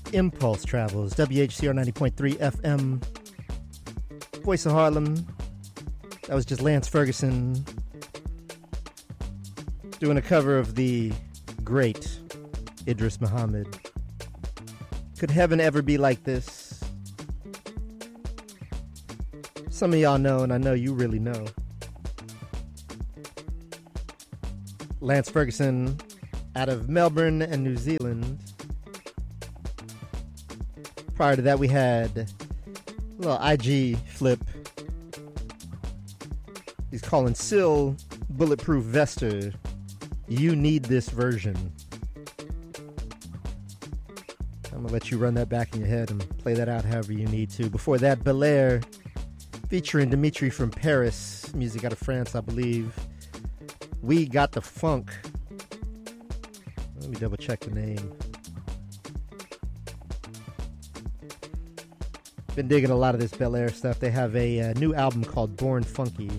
Impulse Travels, WHCR 90.3 FM, Voice of Harlem. That was just Lance Ferguson doing a cover of the great Idris Muhammad. Could heaven ever be like this? Some of y'all know, and I know you really know. Lance Ferguson out of Melbourne and New Zealand. Prior to that, we had a little IG flip. He's calling Syl Bulletproof Vester. You need this version. I'm going to let you run that back in your head and play that out however you need to. Before that, Belair featuring Dimitri from Paris. Music out of France, I believe. We Got the Funk. Let me double check the name. Been digging a lot of this Belair stuff. They have a new album called Born Funky.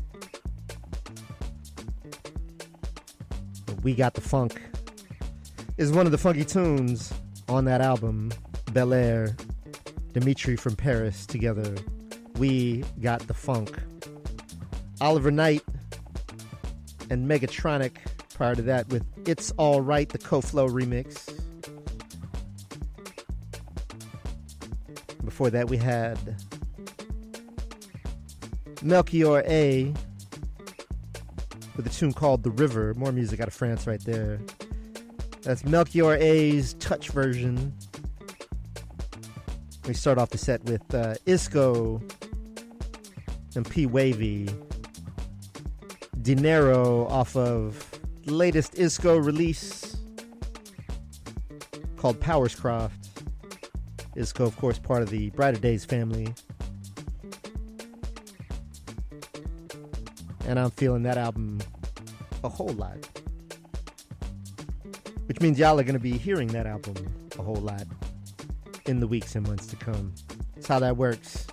We Got the Funk is one of the funky tunes on that album. Belair, Dimitri from Paris together. We Got the Funk. Oliver Knight and Megatronic prior to that with It's All Right, the Koflo remix. Before that we had Melchior A with a tune called The River. More music out of France right there. That's Melchior A's Touch version. We start off the set with Isco and P. Wavy. Dinero off of the latest Isco release called Powerscroft. Isco, of course, part of the Brighter Days family. And I'm feeling that album a whole lot. Which means y'all are going to be hearing that album a whole lot in the weeks and months to come. That's how that works.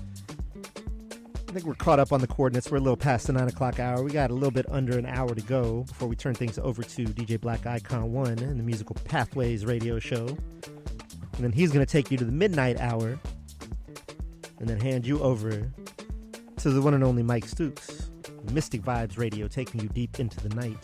I think we're caught up on the coordinates. We're a little past the 9 o'clock hour. We got a little bit under an hour to go before we turn things over to DJ Black Icon 1 and the Musical Pathways radio show. And then he's going to take you to the midnight hour and then hand you over to the one and only Mike Stooks. Mystic Vibes Radio, taking you deep into the night.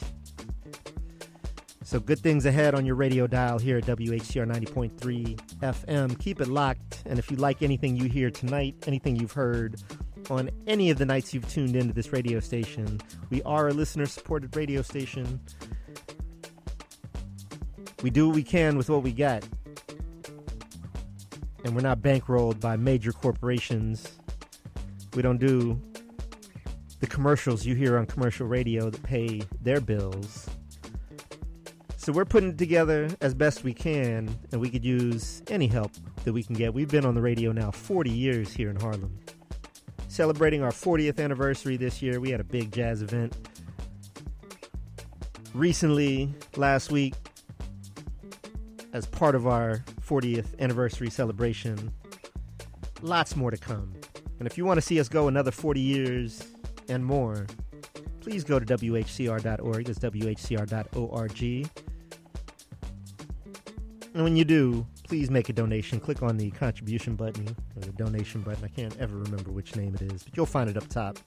So good things ahead on your radio dial here at WHCR 90.3 FM. Keep it locked. And if you like anything you hear tonight, anything you've heard on any of the nights you've tuned into this radio station, we are a listener-supported radio station. We do what we can with what we got. And we're not bankrolled by major corporations. We don't do the commercials you hear on commercial radio that pay their bills. So we're putting it together as best we can, and we could use any help that we can get. We've been on the radio now 40 years here in Harlem. Celebrating our 40th anniversary this year. We had a big jazz event recently, last week, as part of our 40th anniversary celebration. Lots more to come. And if you want to see us go another 40 years and more, please go to WHCR.org. That's WHCR.org. And when you do, please make a donation. Click on the contribution button or the donation button. I can't ever remember which name it is, but you'll find it up top.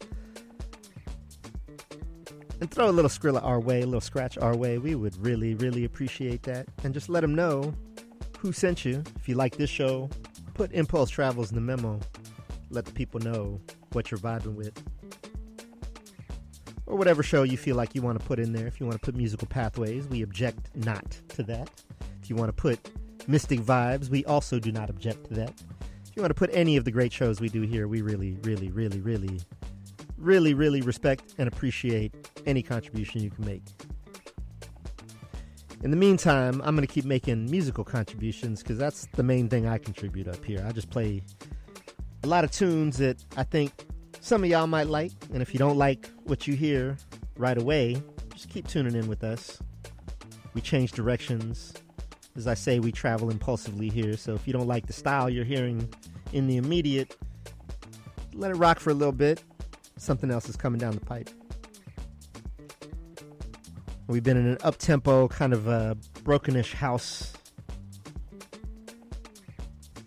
And throw a little Skrilla our way, a little scratch our way. We would really, really appreciate that. And just let them know who sent you. If you like this show, put Impulse Travels in the memo. Let the people know what you're vibing with. Or whatever show you feel like you want to put in there. If you want to put Musical Pathways, we object not to that. If you want to put Mystic Vibes, we also do not object to that. If you want to put any of the great shows we do here, we really, really, really, really, really, really respect and appreciate any contribution you can make. In the meantime, I'm going to keep making musical contributions because that's the main thing I contribute up here. I just play a lot of tunes that I think some of y'all might like, and if you don't like what you hear right away, just keep tuning in with us. We change directions. As I say, we travel impulsively here, so if you don't like the style you're hearing in the immediate, let it rock for a little bit. Something else is coming down the pipe. We've been in an up-tempo, kind of a brokenish house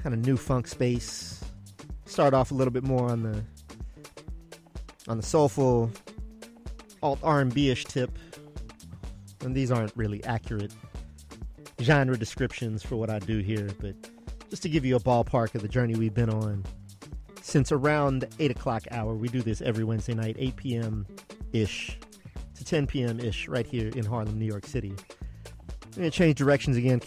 kind of new funk space. Start off a little bit more on the soulful alt R&B-ish tip. And these aren't really accurate genre descriptions for what I do here, but just to give you a ballpark of the journey we've been on since around 8 o'clock hour. We do this every Wednesday night, 8 p.m.-ish to 10 p.m.-ish right here in Harlem, New York City. I'm going to change directions again.